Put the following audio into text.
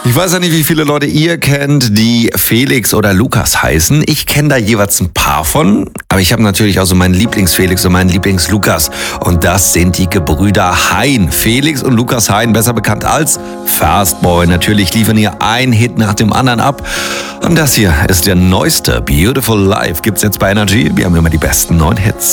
Ich weiß ja nicht, wie viele Leute ihr kennt, die Felix oder Lukas heißen. Ich kenne da jeweils ein paar von, aber ich habe natürlich auch so meinen Lieblings-Felix und meinen Lieblings-Lukas. Und das sind die Gebrüder Hein. Felix und Lukas Hein, besser bekannt als Fastboy. Natürlich liefern hier ein Hit nach dem anderen ab. Und das hier ist der neueste Beautiful Life. Gibt's jetzt bei Energy. Wir haben immer die besten neuen Hits.